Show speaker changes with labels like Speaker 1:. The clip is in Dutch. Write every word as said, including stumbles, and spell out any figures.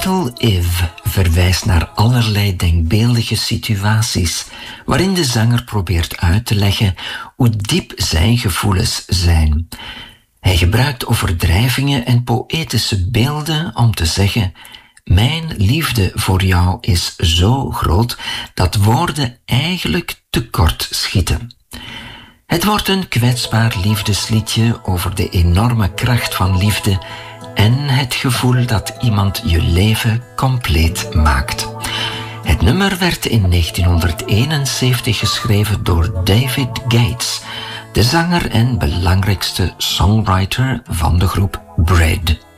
Speaker 1: titel If verwijst naar allerlei denkbeeldige situaties waarin de zanger probeert uit te leggen hoe diep zijn gevoelens zijn. Hij gebruikt overdrijvingen en poëtische beelden om te zeggen: mijn liefde voor jou is zo groot dat woorden eigenlijk tekort schieten. Het wordt een kwetsbaar liefdesliedje over de enorme kracht van liefde en het gevoel dat iemand je leven compleet maakt. Het nummer werd in negentienhonderdeenenzeventig geschreven door David Gates, de zanger en belangrijkste songwriter van de groep Bread.